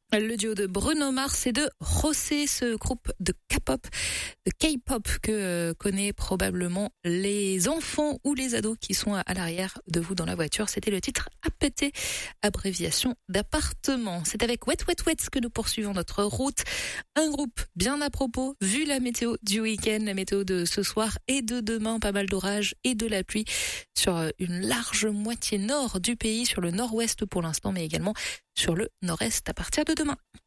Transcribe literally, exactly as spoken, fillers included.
Le duo de Bruno Mars et de José, ce groupe de K-pop, de K-pop que euh, connaît probablement les enfants ou les ados qui sont à, à l'arrière de vous dans la voiture. C'était le titre A P T, abréviation d'appartement. C'est avec Wet Wet Wet que nous poursuivons notre route. Un groupe bien à propos, vu la météo du week-end, la météo de ce soir et de demain, pas mal d'orage et de la pluie sur une large moitié nord du pays, sur le nord-ouest pour l'instant, mais également sur le nord-est à partir de demain.